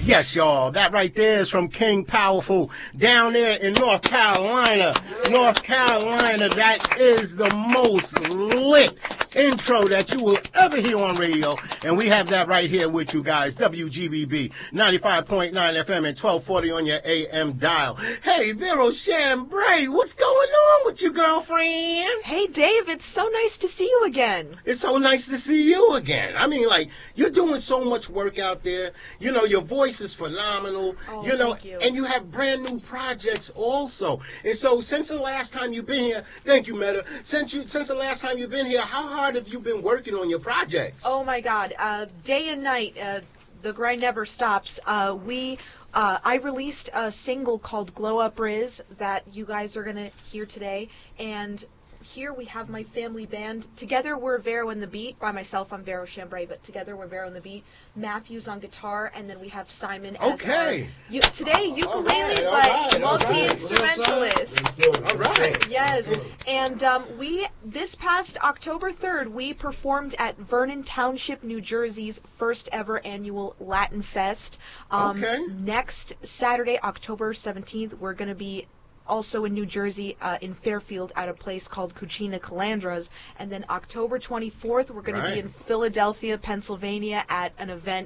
Yes, y'all. That right there is from King Powerful down there in North Carolina. North Carolina, that is the most lit intro that you will ever hear on radio. And we have that right here with you guys. WGBB 95.9 FM and 1240 on your AM dial. Hey, Vero Chambray, what's going on with you, girlfriend? Hey, Dave, it's so nice to see you again. It's so nice to see you again. I mean, like, you're doing so much work out there. You know, your voice is phenomenal. Oh, you know, thank you. and you have brand new projects also. And so, since the last time you've been here, thank you, Meta. Since the last time you've been here, how hard have you been working on your projects? Oh, my God. Day and night, the grind never stops. I released a single called Glow Up Riz that you guys are going to hear today. And here we have my family band. Together we're Vero and the Beat. By myself, I'm Vero Chambray, but together we're Vero and the Beat. Matthew's on guitar, and then we have Simon as Okay. today ukulele, All but right. multi-instrumentalist. All right. Yes, and this past October 3rd, we performed at Vernon Township, New Jersey's first ever annual Latin Fest. Okay. Next Saturday, October 17th, we're going to be also in New Jersey, in Fairfield, at a place called Cucina Calandras. And then October 24th, we're going to be in Philadelphia, Pennsylvania, at an event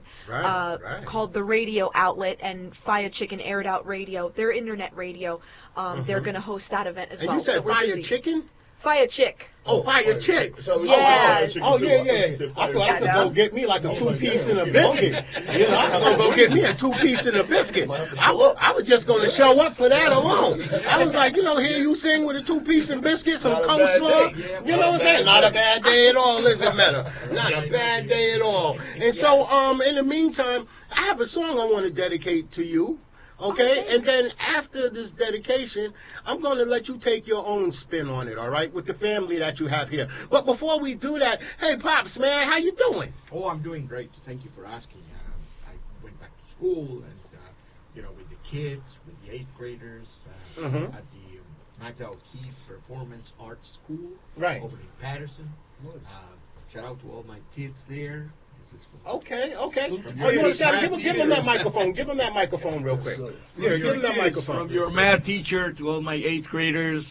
called The Radio Outlet, and Fire Chicken Air It Out Radio, their internet radio. They're going to host that event as well. And you said so Fire Chicken? Fire Chick. Oh, Fire Chick. So Yeah. Oh, yeah. I thought I could go get me like a two-piece and a biscuit. You know, I could go get me a two-piece and a biscuit. I was just going to show up for that alone. I was like, you know, hear you sing with a two-piece and biscuit, some coleslaw. You know what I'm saying? Not a bad day at all, is it, Meta? Not a bad day at all. And so, in the meantime, I have a song I want to dedicate to you. Okay, and then after this dedication, I'm going to let you take your own spin on it, all right, with the family that you have here. But before we do that, hey, Pops, man, how you doing? Oh, I'm doing great. Thank you for asking. I went back to school and, with the kids, with the 8th graders at the Magda O'Keefe Performance Arts School over in Patterson. Shout out to all my kids there. Okay. Oh, you want to shout? Give him that microphone. Give him that microphone real quick. Yeah, give him that microphone. From your math teacher to all my 8th graders.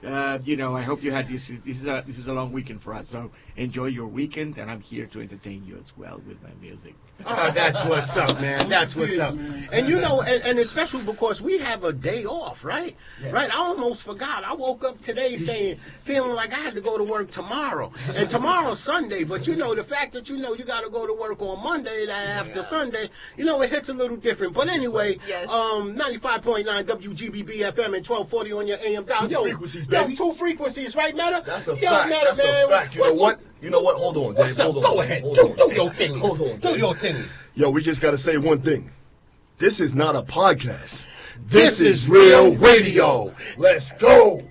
I hope you had this. This is a long weekend for us, so enjoy your weekend, and I'm here to entertain you as well with my music. Oh, that's what's up, man. That's what's up. And and especially because we have a day off, right? Yeah. Right? I almost forgot. I woke up today feeling like I had to go to work tomorrow. And tomorrow's Sunday, but the fact that you got to go to work on Monday, that after Sunday, it hits a little different. But anyway, Yes. 95.9 WGBB FM and 1240 on your AM dial. Two frequencies, baby. 2 frequencies, right, Meta? That's a Yo, fact. Meta, That's man, a fact. You know what? Hold on, Dave. What's up? Hold on. Go ahead. Hold on. Do your thing. Hold on. Do your thing. Yo, we just got to say one thing. This is not a podcast. This is real radio. Let's go.